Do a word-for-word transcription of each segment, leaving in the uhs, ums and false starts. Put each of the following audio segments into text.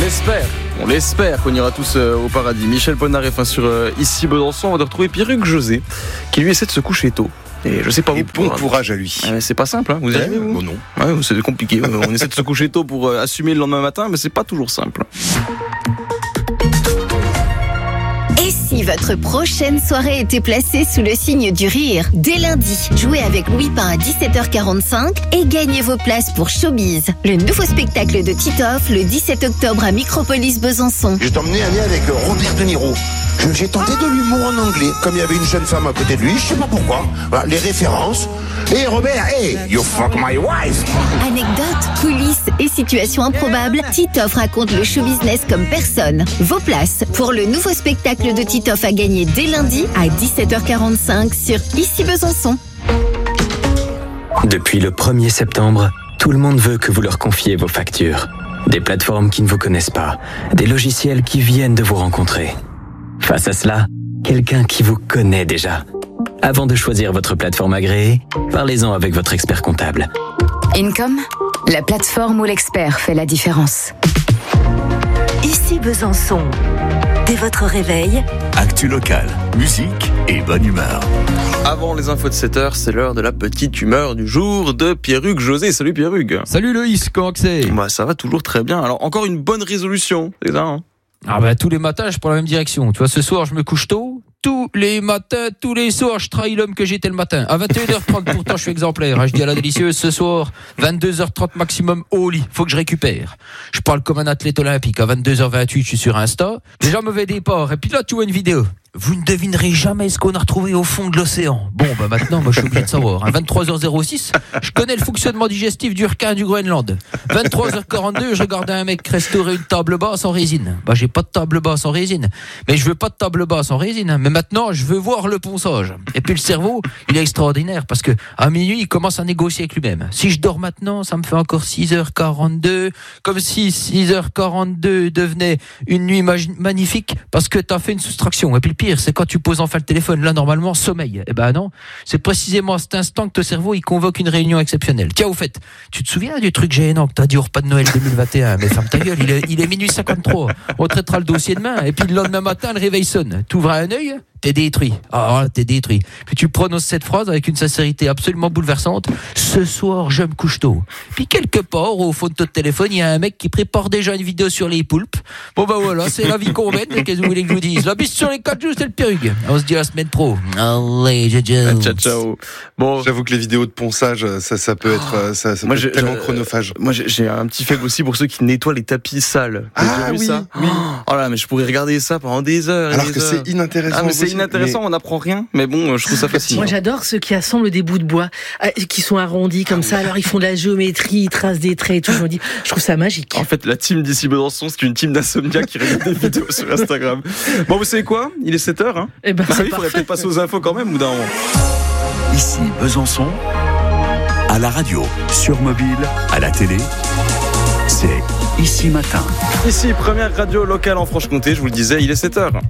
l'espère. On l'espère qu'on ira tous euh, au paradis. Michel Polnareff hein, sur euh, Ici Besançon. On va de retrouver Pierre-Hugues José qui lui essaie de se coucher tôt. Et je sais pas Et vous. bon pour, courage à lui. Euh, c'est pas simple, hein. Vous y arrivez, vous ? Bon, non. Ouais, c'est compliqué. On essaie de se coucher tôt pour euh, assumer le lendemain matin, mais c'est pas toujours simple. Et si votre prochaine soirée était placée sous le signe du rire ? Dès lundi, jouez avec Louis Pain à dix-sept heures quarante-cinq et gagnez vos places pour Showbiz, le nouveau spectacle de Titoff le dix-sept octobre à Micropolis Besançon. Je t'ai emmené aller avec Robert De Niro. Je- J'ai tenté de l'humour en anglais, comme il y avait une jeune femme à côté de lui, je sais pas pourquoi. Voilà, les références. Et Robert, hey, you fuck my wife. Anecdotes, coulisses et situations improbables, Titoff raconte le show business comme personne. Vos places pour le nouveau spectacle de Titoff à gagner dès lundi à dix-sept heures quarante-cinq sur Ici Besançon. Depuis le premier septembre, tout le monde veut que vous leur confiez vos factures. Des plateformes qui ne vous connaissent pas, des logiciels qui viennent de vous rencontrer. Face à cela, quelqu'un qui vous connaît déjà. Avant de choisir votre plateforme agréée, parlez-en avec votre expert comptable. Income, la plateforme où l'expert fait la différence. Ici Besançon. Dès votre réveil, Actu locale, musique et bonne humeur. Avant les infos de sept heures, c'est l'heure de la petite humeur du jour de Pierre-Hugues José. Salut Pierre-Hugues. Salut Loïs, comment que c'est ? Bah, ça va toujours très bien. Alors, encore une bonne résolution, c'est ça, hein ? Ah bah tous les matins je prends la même direction. Tu vois, ce soir je me couche tôt. Tous les matins, tous les soirs, je trahis l'homme que j'étais le matin. À vingt et une heures trente, pourtant je suis exemplaire. Je dis à la délicieuse, ce soir, vingt-deux heures trente maximum au lit. Faut que je récupère. Je parle comme un athlète olympique. À vingt-deux heures vingt-huit, je suis sur Insta. Déjà mauvais départ. Et puis là, tu vois une vidéo. Vous ne devinerez jamais ce qu'on a retrouvé au fond de l'océan. Bon, bah maintenant, moi, je suis obligé de savoir. À vingt-trois heures zéro six, je connais le fonctionnement digestif du requin du Groenland. vingt-trois heures quarante-deux, je regardais un mec restaurer une table basse en résine. Bah, j'ai pas de table basse en résine. Mais je veux pas de table basse en résine. Mais maintenant, je veux voir le ponçage. Et puis le cerveau, il est extraordinaire parce que à minuit, il commence à négocier avec lui-même. Si je dors maintenant, ça me fait encore six heures quarante-deux. Comme si six heures quarante-deux devenait une nuit mag- magnifique parce que t'as fait une soustraction. Et puis le pire, c'est quand tu poses enfin le téléphone. Là, normalement, sommeil. Eh ben non, c'est précisément à cet instant que ton cerveau, il convoque une réunion exceptionnelle. Tiens, au fait, tu te souviens du truc gênant que t'as dit au repas de Noël deux mille vingt et un? Mais ferme ta gueule, il est, il est minuit cinquante-trois. On traitera le dossier demain. Et puis le lendemain matin, le réveil sonne. T'ouvres un œil, t'es détruit. Ah, t'es détruit. Puis tu prononces cette phrase avec une sincérité absolument bouleversante. Ce soir, je me couche tôt. Puis quelque part, au fond de ton téléphone, il y a un mec qui prépare déjà une vidéo sur les poulpes. Bon bah voilà, c'est la vie qu'on mène. Qu'est-ce que vous voulez que je vous dise? La bise sur les quatre jours, c'est le Pierre-Hugues. On se dit à la semaine pro. Allez, ciao, Ciao, ciao. Bon, J'avoue que les vidéos de ponçage, ça, ça peut être, euh, ça, ça moi, peut j'ai- être tellement j'ai- chronophage. moi j'ai, j'ai un petit faible aussi pour ceux qui nettoient les tapis sales. Vous Ah avez vu oui, ça oui. Oh là, mais je pourrais regarder ça pendant des heures. et Alors des que heures. c'est inintéressant. Ah mais c'est aussi, inintéressant, on n'apprend rien. Mais bon, je trouve ça fascinant. Moi, j'adore ceux qui assemblent des bouts de bois euh, qui sont arrondis comme ça. Alors, ils font de la géométrie, ils tracent des traits et tout. Je me dis, je trouve ça magique. En fait, la team d'ici Besançon, c'est une team d'insomniaques qui regarde des vidéos sur Instagram. Bon, vous savez quoi? Il est sept heures, hein? Eh ben, Ah c'est oui, il faudrait parfait. peut-être passer aux infos quand même, ou d'un moment. Ici Besançon, à la radio, sur mobile, à la télé, c'est Ici Matin. Ici, première radio locale en Franche-Comté, je vous le disais, il est sept heures.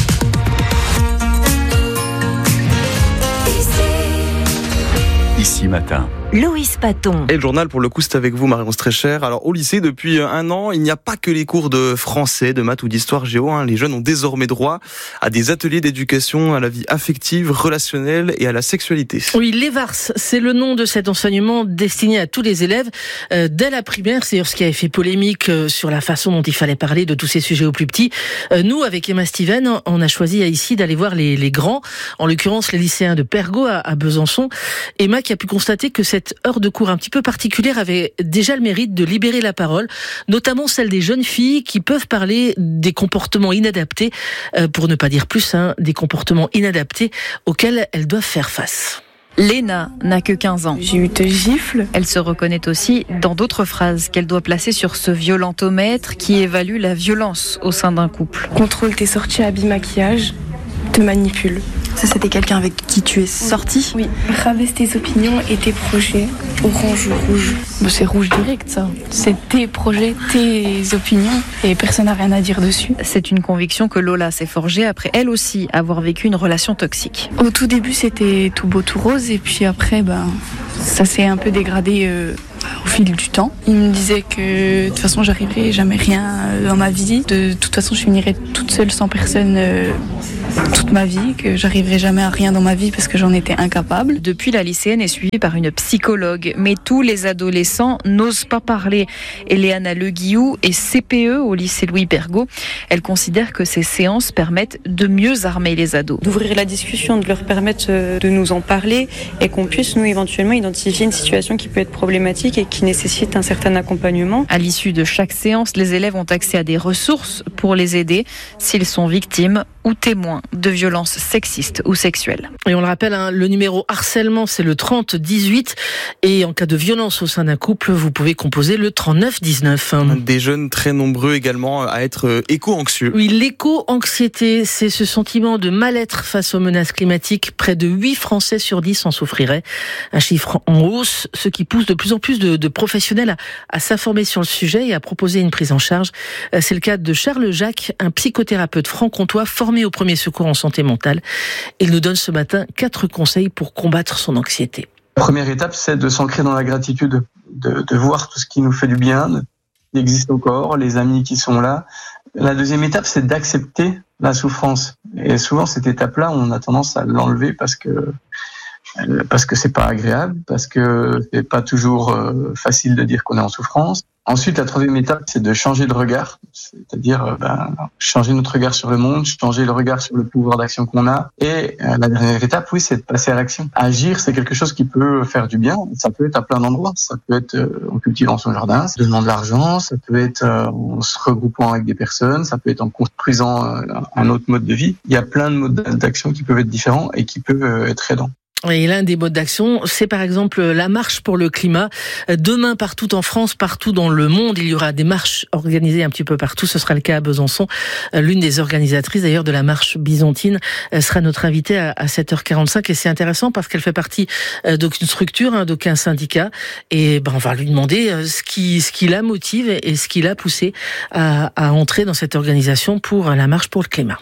Ici Matin. Loïs Paton. Et le journal, pour le coup, c'est avec vous, Marion Strécher. Alors, au lycée, depuis un an, il n'y a pas que les cours de français, de maths ou d'histoire géo. Hein. Les jeunes ont désormais droit à des ateliers d'éducation à la vie affective, relationnelle et à la sexualité. Oui, l'Evars, c'est le nom de cet enseignement destiné à tous les élèves euh, dès la primaire. C'est ce qui avait fait polémique euh, sur la façon dont il fallait parler de tous ces sujets aux plus petits. Euh, nous, avec Emma Steven, on a choisi ici d'aller voir les, les grands, en l'occurrence les lycéens de Pergaud à, à Besançon. Emma qui a pu constater que cette heure de cours un petit peu particulière avait déjà le mérite de libérer la parole, notamment celle des jeunes filles qui peuvent parler des comportements inadaptés, euh, pour ne pas dire plus, hein, des comportements inadaptés auxquels elles doivent faire face. Léna n'a que quinze ans. J'ai eu te gifle. Elle se reconnaît aussi dans d'autres phrases qu'elle doit placer sur ce violentomètre qui évalue la violence au sein d'un couple. Contrôle tes sorties, habits, maquillage, te manipule. Ça, c'était quelqu'un avec qui tu es sortie? Oui, rabaisse tes opinions et tes projets. Orange ou rouge. Bah, c'est rouge direct, ça. C'est tes projets, tes opinions et personne n'a rien à dire dessus. C'est une conviction que Lola s'est forgée après elle aussi avoir vécu une relation toxique. Au tout début, c'était tout beau, tout rose et puis après, ben, ça s'est un peu dégradé euh, au fil du temps. Il me disait que de toute façon j'arriverai jamais rien dans ma vie. De toute façon je finirai toute seule sans personne euh, toute ma vie, que j'arriverai jamais à rien dans ma vie parce que j'en étais incapable. Depuis, la lycéenne est suivie par une psychologue, mais tous les adolescents n'osent pas parler. Eleana Le Guillou est C P E au lycée Louis Pergaud. Elle considère que ces séances permettent de mieux armer les ados. D'ouvrir la discussion, de leur permettre de nous en parler et qu'on puisse nous éventuellement identifier une situation qui peut être problématique et qui nécessite un certain accompagnement. À l'issue de chaque séance, les élèves ont accès à des ressources pour les aider s'ils sont victimes ou témoins de violences sexistes ou sexuelles. Et on le rappelle, hein, le numéro harcèlement, c'est le trente dix-huit. Et en cas de violence au sein d'un couple, vous pouvez composer le trente-neuf dix-neuf. Des jeunes très nombreux également à être éco-anxieux. Oui, l'éco-anxiété, c'est ce sentiment de mal-être face aux menaces climatiques. Près de huit Français sur dix en souffriraient. Un chiffre en hausse, ce qui pousse de plus en plus de, de professionnels à, à s'informer sur le sujet et à proposer une prise en charge. C'est le cas de Charles Jacques, un psychothérapeute franc-comtois formé au premier secours en santé mentale. Il nous donne ce matin quatre conseils pour combattre son anxiété. La première étape, c'est de s'ancrer dans la gratitude, de, de voir tout ce qui nous fait du bien, qui existe encore, les amis qui sont là. La deuxième étape, c'est d'accepter la souffrance. Et souvent, cette étape-là, on a tendance à l'enlever parce que parce que c'est pas agréable, parce que c'est pas toujours euh, facile de dire qu'on est en souffrance. Ensuite, la troisième étape, c'est de changer de regard, c'est-à-dire euh, ben, changer notre regard sur le monde, changer le regard sur le pouvoir d'action qu'on a. Et euh, la dernière étape, oui, c'est de passer à l'action. Agir, c'est quelque chose qui peut faire du bien. Ça peut être à plein d'endroits. Ça peut être euh, en cultivant son jardin, ça donnant de l'argent, ça peut être euh, en se regroupant avec des personnes, ça peut être en construisant euh, un autre mode de vie. Il y a plein de modes d'action qui peuvent être différents et qui peuvent euh, être aidants. Et l'un des modes d'action, c'est par exemple la marche pour le climat. Demain, partout en France, partout dans le monde, il y aura des marches organisées un petit peu partout. Ce sera le cas à Besançon. L'une des organisatrices d'ailleurs de la marche byzantine sera notre invitée à sept heures quarante-cinq. Et c'est intéressant parce qu'elle fait partie d'aucune structure, d'aucun syndicat. Et ben, on va lui demander ce qui, ce qui la motive et ce qui l'a poussée à, à entrer dans cette organisation pour la marche pour le climat.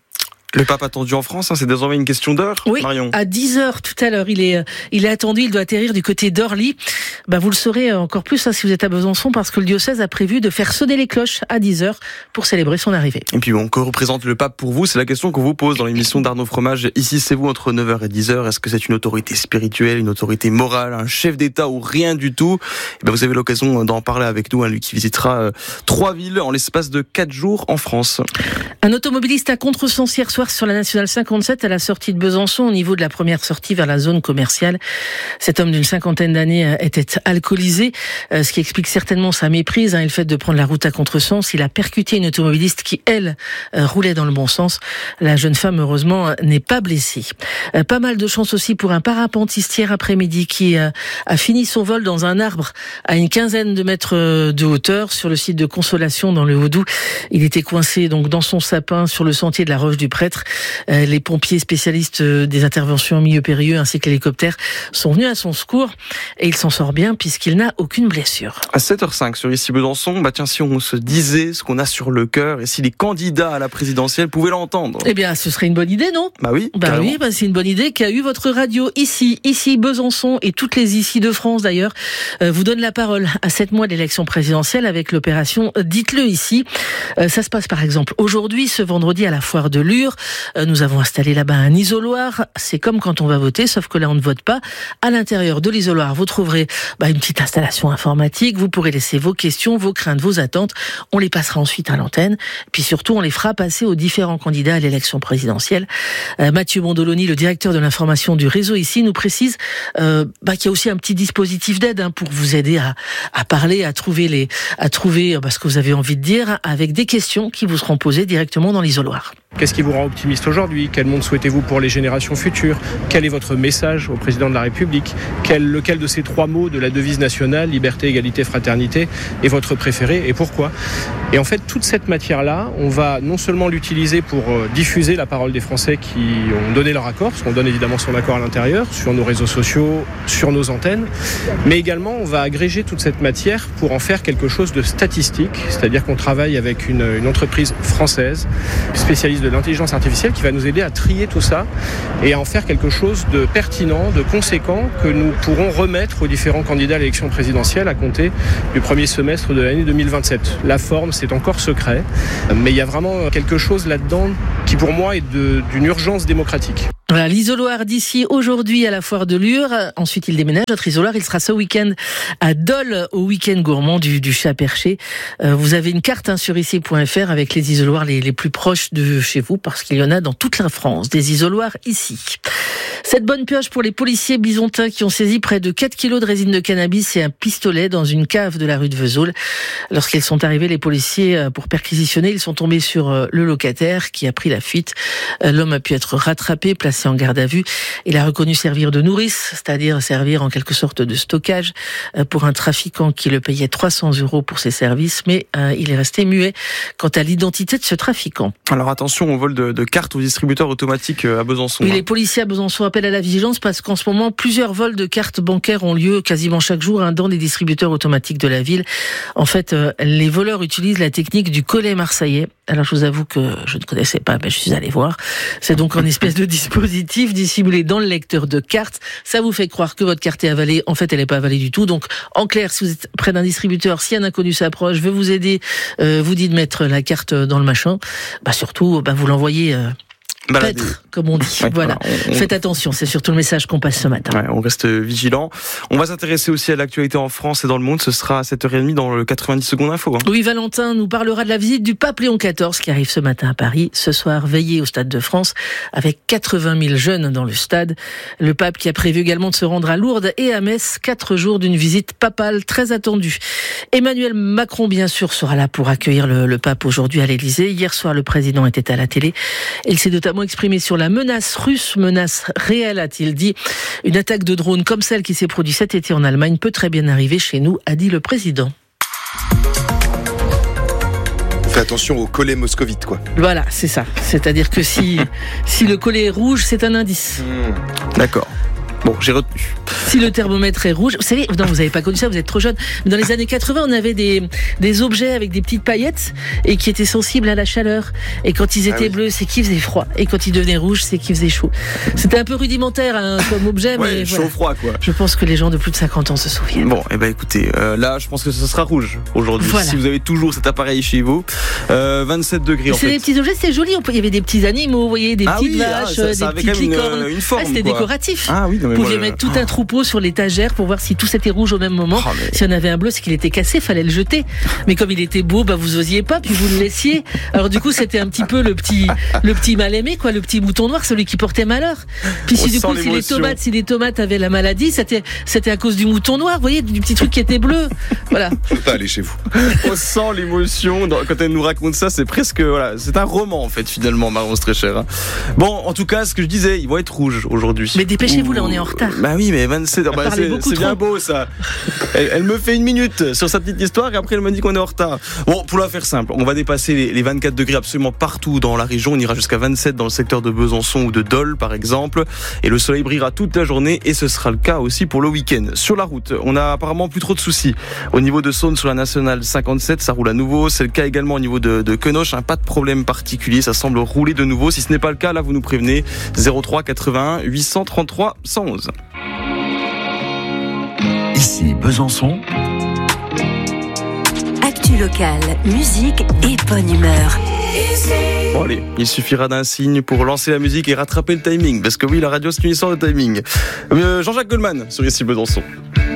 Le pape attendu en France, hein, c'est désormais une question d'heure, oui, Marion. À dix heures tout à l'heure, il est, il est attendu, il doit atterrir du côté d'Orly. Bah, vous le saurez encore plus hein, si vous êtes à Besançon, parce que le diocèse a prévu de faire sonner les cloches à dix heures pour célébrer son arrivée. Et puis bon, que représente le pape pour vous? C'est la question qu'on vous pose dans l'émission d'Arnaud Fromage. Ici, c'est vous entre neuf heures et dix heures. Est-ce que c'est une autorité spirituelle, une autorité morale, un chef d'État ou rien du tout? Et ben, vous avez l'occasion d'en parler avec nous, hein, lui qui visitera euh, trois villes en l'espace de quatre jours en France. Un automobiliste à contresens hier soir sur la nationale cinquante-sept à la sortie de Besançon, au niveau de la première sortie vers la zone commerciale. Cet homme d'une cinquantaine d'années était alcoolisé, ce qui explique certainement sa méprise, hein, et le fait de prendre la route à contresens. Il a percuté une automobiliste qui, elle, roulait dans le bon sens. La jeune femme, heureusement, n'est pas blessée. Pas mal de chance aussi pour un parapentiste hier après-midi qui a fini son vol dans un arbre à une quinzaine de mètres de hauteur sur le site de Consolation dans le Haut-Doubs. Il était coincé donc dans son sapin sur le sentier de la Roche du Prêtre. Les pompiers spécialistes des interventions en milieu périlleux ainsi que l'hélicoptère sont venus à son secours et il s'en sort bien puisqu'il n'a aucune blessure. À sept heures cinq sur Ici Besançon, bah tiens, si on se disait ce qu'on a sur le cœur et si les candidats à la présidentielle pouvaient l'entendre. Eh bien, ce serait une bonne idée, non? Bah oui. Bah carrément. oui, bah c'est une bonne idée qu'a eu votre radio ici, ici Besançon et toutes les ici de France d'ailleurs, euh, vous donne la parole à sept mois d'élection présidentielle avec l'opération Dites-le ici. Euh, ça se passe par exemple aujourd'hui, ce vendredi à la foire de Lure. Euh, nous avons installé là-bas un isoloir. C'est comme quand on va voter, sauf que là on ne vote pas. À l'intérieur de l'isoloir, vous trouverez bah, une petite installation informatique. Vous pourrez laisser vos questions, vos craintes, vos attentes. On les passera ensuite à l'antenne. Puis surtout, on les fera passer aux différents candidats à l'élection présidentielle. Euh, Mathieu Mondoloni, le directeur de l'information du réseau ici, nous précise euh, bah, qu'il y a aussi un petit dispositif d'aide hein, pour vous aider à, à parler, à trouver les, à trouver bah, ce que vous avez envie de dire, avec des questions qui vous seront posées directement dans l'isoloir. Qu'est-ce qui vous rend optimiste aujourd'hui? Quel monde souhaitez-vous pour les générations futures? Quel est votre message au président de la République? Quel, lequel de ces trois mots de la devise nationale, liberté, égalité, fraternité, est votre préféré et pourquoi? Et en fait, toute cette matière-là, on va non seulement l'utiliser pour diffuser la parole des Français qui ont donné leur accord, parce qu'on donne évidemment son accord à l'intérieur, sur nos réseaux sociaux, sur nos antennes, mais également on va agréger toute cette matière pour en faire quelque chose de statistique, c'est-à-dire qu'on travaille avec une, une entreprise française, spécialiste de l'intelligence artificielle qui va nous aider à trier tout ça et à en faire quelque chose de pertinent, de conséquent, que nous pourrons remettre aux différents candidats à l'élection présidentielle à compter du premier semestre de l'année deux mille vingt-sept. La forme, c'est encore secret, mais il y a vraiment quelque chose là-dedans qui, pour moi, est de, d'une urgence démocratique. Voilà, l'isoloir d'ici aujourd'hui à la foire de Lure. Ensuite, il déménage. Notre isoloir, il sera ce week-end à Dole, au week-end gourmand du, du Chat Perché. Euh, vous avez une carte hein, sur ici point f r avec les isoloirs les, les plus proches de chez vous, parce qu'il y en a dans toute la France, des isoloirs ici. Cette bonne pioche pour les policiers bisontins qui ont saisi près de quatre kilos de résine de cannabis et un pistolet dans une cave de la rue de Vesoul. Lorsqu'ils sont arrivés, les policiers, pour perquisitionner, ils sont tombés sur le locataire qui a pris la fuite. L'homme a pu être rattrapé, placé en garde à vue. Il a reconnu servir de nourrice, c'est-à-dire servir en quelque sorte de stockage pour un trafiquant qui le payait trois cents euros pour ses services, mais il est resté muet quant à l'identité de ce trafiquant. Alors attention au vol de, de cartes aux distributeurs automatiques à Besançon. Oui, les policiers à Besançon appellent à la vigilance parce qu'en ce moment, plusieurs vols de cartes bancaires ont lieu quasiment chaque jour hein, dans les distributeurs automatiques de la ville. En fait, euh, les voleurs utilisent la technique du collet marseillais. Alors, je vous avoue que je ne connaissais pas, mais je suis allé voir. C'est donc une espèce de dispositif dissimulé dans le lecteur de cartes. Ça vous fait croire que votre carte est avalée. En fait, elle n'est pas avalée du tout. Donc, en clair, si vous êtes près d'un distributeur, si un inconnu s'approche, veut vous aider, euh, vous dit de mettre la carte dans le machin, bah surtout, bah vous l'envoyez... Euh, Peut-être, comme on dit. Ouais, voilà. voilà on, on... Faites attention, c'est surtout le message qu'on passe ce matin. Ouais, on reste vigilant. On va s'intéresser aussi à l'actualité en France et dans le monde. Ce sera à sept heures trente dans le quatre-vingt-dix secondes info. Hein. Oui, Valentin nous parlera de la visite du pape Léon quatorze qui arrive ce matin à Paris. Ce soir, veillé au Stade de France avec quatre-vingt mille jeunes dans le stade. Le pape qui a prévu également de se rendre à Lourdes et à Metz. Quatre jours d'une visite papale très attendue. Emmanuel Macron, bien sûr, sera là pour accueillir le, le pape aujourd'hui à l'Élysée. Hier soir, le président était à la télé. Il s'est notamment exprimé sur la menace russe, menace réelle, a-t-il dit. Une attaque de drone comme celle qui s'est produite cet été en Allemagne peut très bien arriver chez nous, a dit le président. Fais attention au collet moscovite, quoi. Voilà, c'est ça. C'est-à-dire que si, si le collet est rouge, c'est un indice. Mmh. D'accord. Bon, j'ai retenu. Si le thermomètre est rouge, vous savez, non, vous n'avez pas connu ça, vous êtes trop jeune. Mais dans les années quatre-vingts, on avait des, des objets avec des petites paillettes et qui étaient sensibles à la chaleur. Et quand ils étaient ah oui. bleus, c'est qu'ils faisaient froid. Et quand ils devenaient rouges, c'est qu'ils faisaient chaud. C'était un peu rudimentaire hein, comme objet, ouais, mais chaud voilà. froid quoi. Je pense que les gens de plus de cinquante ans se souviennent. Bon, et eh ben écoutez, euh, là, je pense que ce sera rouge aujourd'hui. Voilà. Si vous avez toujours cet appareil chez vous, euh, vingt-sept degrés en c'est fait. des petits objets, c'est joli. Il y avait des petits animaux, vous voyez, des ah petites oui, vaches, ah, ça, ça des petites licornes. Une, une forme, ah, c'était quoi. décoratif. Ah oui, non, mais vous pouviez moi, mettre tout un troupeau sur l'étagère pour voir si tout était rouge au même moment. Oh, mais... Si on avait un bleu, c'est qu'il était cassé, fallait le jeter. Mais comme il était beau, bah vous osiez pas, puis vous le laissiez. Alors du coup, c'était un petit peu le petit, le petit mal aimé, quoi, le petit mouton noir, celui qui portait malheur. Puis si on du coup, si les tomates, si les tomates avaient la maladie, c'était, c'était à cause du mouton noir, vous voyez, du petit truc qui était bleu. Voilà. Je peux pas aller chez vous. On sent l'émotion quand elle nous raconte ça. C'est presque, voilà, c'est un roman en fait finalement, Marion Streicher. Hein. Bon, en tout cas, ce que je disais, ils vont être rouges aujourd'hui. Mais dépêchez-vous, Ouh. là, on est en retard. Bah oui, mais vingt-sept heures, bah, c'est, c'est bien beau ça. Elle, elle me fait une minute sur sa petite histoire et après elle me dit qu'on est en retard. Bon, pour la faire simple, on va dépasser les, les vingt-quatre degrés absolument partout dans la région. On ira jusqu'à vingt-sept dans le secteur de Besançon ou de Dole par exemple. Et le soleil brillera toute la journée et ce sera le cas aussi pour le week-end. Sur la route, on a apparemment plus trop de soucis. Au niveau de Saône sur la nationale cinquante-sept, ça roule à nouveau. C'est le cas également au niveau de, de Quenoche. Hein, pas de problème particulier, ça semble rouler de nouveau. Si ce n'est pas le cas, là vous nous prévenez. zéro trois quatre-vingt-un huit cent trente-trois cent onze. Ici Besançon. Actu locale, musique et bonne humeur. Bon allez, il suffira d'un signe pour lancer la musique et rattraper le timing. Parce que oui, la radio c'est une histoire de timing. Euh, Jean-Jacques Goldman sur Ici Besançon.